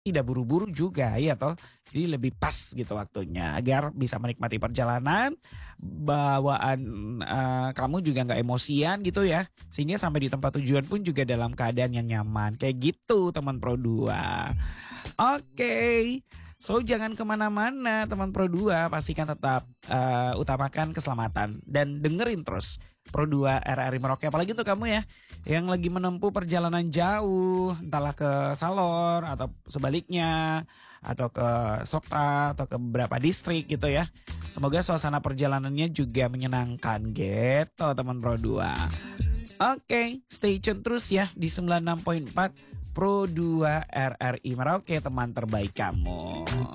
tidak buru-buru juga ya toh. Jadi lebih pas gitu waktunya agar bisa menikmati perjalanan, bawaan kamu juga nggak emosian gitu ya. Sehingga sampai di tempat tujuan pun juga dalam keadaan yang nyaman. Kayak gitu teman Pro 2. Oke, so jangan kemana-mana teman Pro 2, pastikan tetap utamakan keselamatan dan dengerin terus Pro 2 RRI Merauke. Apalagi tuh kamu ya yang lagi menempuh perjalanan jauh, entahlah ke Salor atau sebaliknya, atau ke Sopta atau ke beberapa distrik gitu ya. Semoga suasana perjalanannya juga menyenangkan gitu teman Pro 2. Oke, stay tune terus ya di 96.4 Pro 2 RRI Merauke, teman terbaik kamu.